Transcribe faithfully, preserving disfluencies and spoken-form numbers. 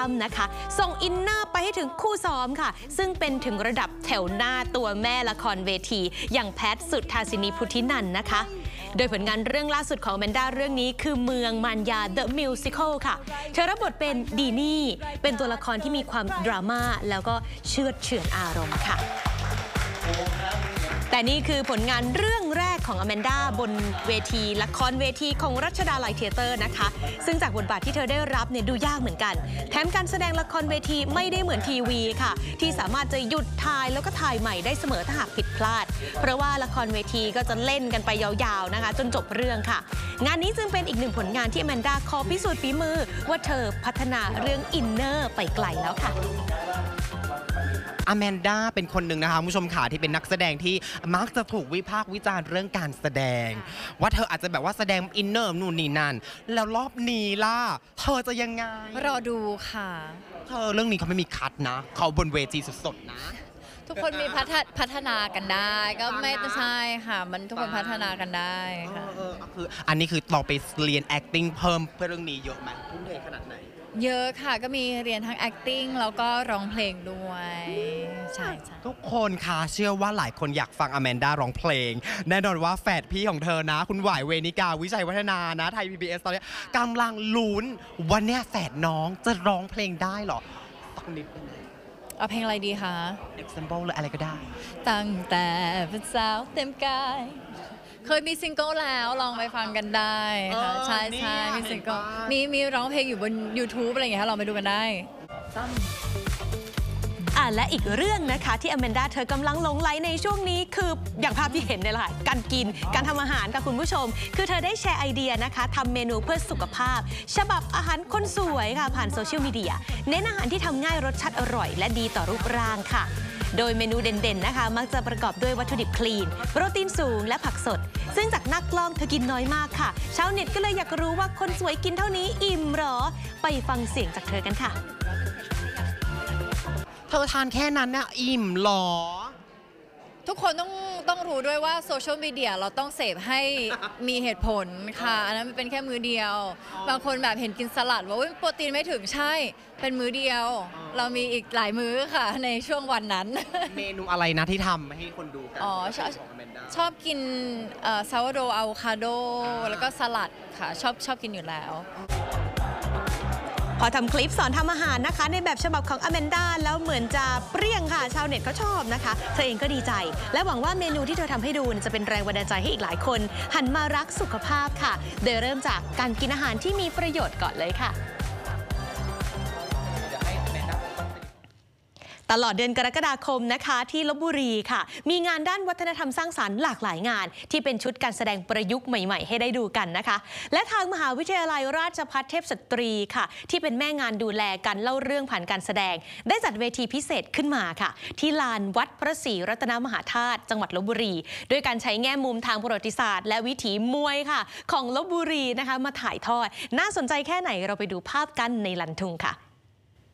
ดัมนะคะส่งอินเนอร์ไปให้ถึงคู่ซ้อมค่ะซึ่งเป็นถึงระดับแถวหน้าตัวแม่ละครเวทีอย่างแพทสุทาสินีพุทธินันท์นะคะโดยผลงานเรื่องล่าสุดของแมนด้าเรื่องนี้คือเมืองมารยา The Musical ค่ะเธอรับบทเป็นดีนี่เป็นตัวละครที่มีความดราม่าแล้วก็เชือดเฉือนอารมณ์ค่ะแต่นี่คือผลงานเรื่องแรกของอแมนด้าบนเวทีละครเวทีของรัชดาลัยเธียเตอร์นะคะซึ่งจากบทบาทที่เธอได้รับเนี่ยดูยากเหมือนกันแถมการแสดงละครเวทีไม่ได้เหมือนทีวีค่ะที่สามารถจะหยุดถ่ายแล้วก็ถ่ายใหม่ได้เสมอถ้าหากผิดพลาดเพราะว่าละครเวทีก็จะเล่นกันไปยาวๆนะคะจนจบเรื่องค่ะงานนี้จึงเป็นอีกหนึ่งผลงานที่อแมนด้าขอพิสูจน์ฝีมือว่าเธอพัฒนาเรื่องอินเนอร์ไปไกลแล้วค่ะอแมนด้าเป็นคนหนึ่งนะคะผู้ชมขาที่เป็นนักแสดงที่มักจะถูกวิพากษ์วิจารณ์เรื่องการแสดงว่าเธออาจจะแบบว่าแสดงอินเนอร์นู่นนี่นั่นแล้วรอบนี้ล่ะเธอจะยังไงรอดูค่ะเธอเรื่องนี้เขาไม่มีคัดนะเขาบนเวทีสดๆนะทุกคนมีพัฒนากันได้ก็ไม่ใช่ค่ะมันทุกคนพัฒนากันได้ค่ะคืออันนี้คือเราไปเรียน acting เพิ่มเพื่อเรื่องนี้เยอะไหมทุ่มเทขนาดไหนเยอะค่ะก็มีเรียนทั้ง acting แล้วก็ร้องเพลงด้วยใช่ใช่ทุกคนค่ะเชื่อว่าหลายคนอยากฟังอแมนด้าร้องเพลงแน่นอนว่าแฝดพี่ของเธอนะคุณหวายเวนิกาวิชัยวัฒนานะไทย พี บี เอส ตอนนี้กำลังลุ้นวันนี้แฝดน้องจะร้องเพลงได้หรอสักนิดนึงเอาเพลงอะไรดีคะ example เลยอะไรก็ได้ตั้งแต่เป็นสาวเต็มกายเคยมีซิงเกิลแล้วลองไปฟังกันได้ค่ะใช่ใช่มีซิงเกิลมีมีร้องเพลงอยู่บน YouTube อะไรอย่างเงี้ยลองไปดูกันได้อ่ะและอีกเรื่องนะคะที่อแมนด้าเธอกำลังหลงไหลในช่วงนี้คืออย่างภาพที่เห็นเนี่ยแหละการกินการทำอาหารค่ะคุณผู้ชมคือเธอได้แชร์ไอเดียนะคะทำเมนูเพื่อสุขภาพฉบับอาหารคนสวยค่ะผ่านโซเชียลมีเดียเน้นอาหารที่ทำง่ายรสชาติอร่อยและดีต่อรูปร่างค่ะโดยเมนูเด่นๆนะคะมักจะประกอบด้วยวัตถุดิบคลีนโปรตีนสูงและผักสดซึ่งจากหน้ากล้องเธอกินน้อยมากค่ะชาวเน็ตก็เลยอยากรู้ว่าคนสวยกินเท่านี้อิ่มหรอไปฟังเสียงจากเธอกันค่ะเธอทานแค่นั้นน่ะอิ่มหรอทุกคนต้องต้องรู้ด้วยว่าโซเชียลมีเดียเราต้องเสพให้มีเหตุผลค่ะอันนั้นมันเป็นแค่มื้อเดียวบางคนแบบเห็นกินสลัดว่าโปรตีนไม่ถึงใช่เป็นมื้อเดียวเรามีอีกหลายมื้อค่ะในช่วงวันนั้นเมนูอะไรนะที่ทำให้คนดูกันอ๋อชอบชอบกินซาวโดอะโวคาโดแล้วก็สลัดค่ะชอบชอบกินอยู่แล้วพอทำคลิปสอนทำอาหารนะคะในแบบฉบับของอแมนด้าแล้วเหมือนจะเปรี้ยงค่ะชาวเน็ตเขาชอบนะคะเธอเองก็ดีใจและหวังว่าเมนูที่เธอทำให้ดูจะเป็นแรงบันดาลใจให้อีกหลายคนหันมารักสุขภาพค่ะโดยเริ่มจากการกินอาหารที่มีประโยชน์ก่อนเลยค่ะตลอดเดือนกรกฎาคมนะคะที่ลพบุรีค่ะมีงานด้านวัฒนธรรมสร้างสรรค์หลากหลายงานที่เป็นชุดการแสดงประยุกต์ใหม่ๆให้ได้ดูกันนะคะและทางมหาวิทยาลัยราชภัฏเทพสตรีค่ะที่เป็นแม่งานดูแลการเล่าเรื่องผ่านการแสดงได้จัดเวทีพิเศษขึ้นมาค่ะที่ลานวัดพระศรีรัตนมหาธาตุจังหวัดลพบุรีโดยการใช้แง่มุมทางประวัติศาสตร์และวิถีมวยค่ะของลพบุรีนะคะมาถ่ายทอดน่าสนใจแค่ไหนเราไปดูภาพกันในลันทุงค่ะ